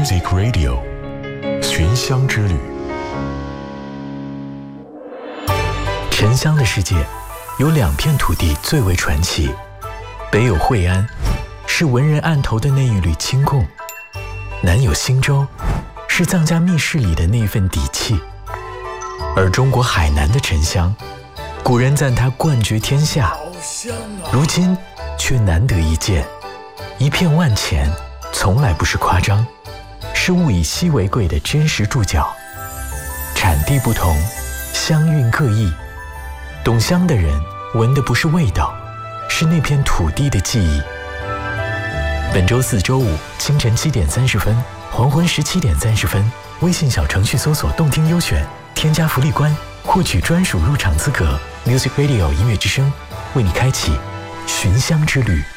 Music Radio 寻香之旅。 沉香的世界有2片土地最为传奇，北有惠安，是文人案头的那一缕清供；南有新州，是藏家密室里的那份底气。而中国海南的沉香，古人赞它冠绝天下，如今却难得一见。一片万钱，从来不是夸张，是物以稀为贵的真实注脚。产地不同，香韵各异。懂香的人闻的不是味道，是那片土地的记忆。本周4、周5清晨7点30分，黄昏17点30分，微信小程序搜索动听优选，添加福利关，获取专属入场资格。Music Radio 音乐之声为你开启寻香之旅。